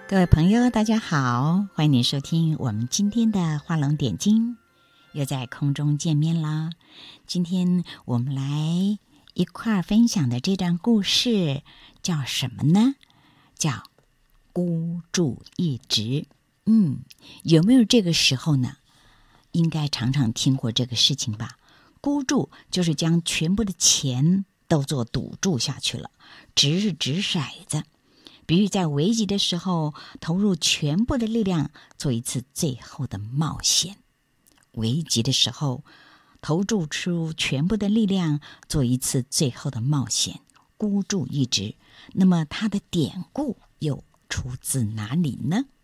各位朋友大家好，欢迎您收听我们今天的画龙点睛，又在空中见面啦。今天我们来一块儿分享的这段故事叫什么呢？叫孤注一掷。有没有这个时候呢？应该常常听过这个事情吧。孤注就是将全部的钱都做赌注下去了，掷骰子，比喻在危急的时候投入全部的力量做一次最后的冒险。危急的时候投注出全部的力量做一次最后的冒险，孤注一掷。那么它的典故又出自哪里呢？